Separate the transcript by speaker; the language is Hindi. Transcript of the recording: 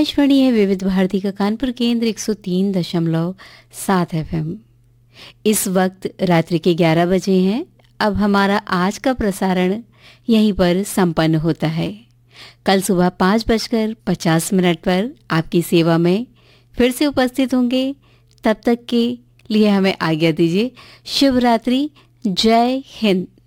Speaker 1: आकाशवाणी है विविध भारती का कानपुर केंद्र 103.7 FM। इस वक्त रात्रि के 11 बजे हैं। अब हमारा आज का प्रसारण यहीं पर संपन्न होता है। कल सुबह 5:50 पर आपकी सेवा में फिर से उपस्थित होंगे। तब तक के लिए हमें आज्ञा दीजिए। शुभ रात्रि। जय हिंद।